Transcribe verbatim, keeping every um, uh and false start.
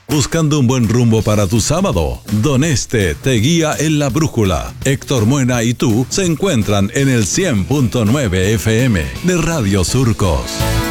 Buscando un buen rumbo para tu sábado, Don Este te guía en la brújula. Héctor Muena y tú se encuentran en el cien punto nueve F M de Radio Surcos.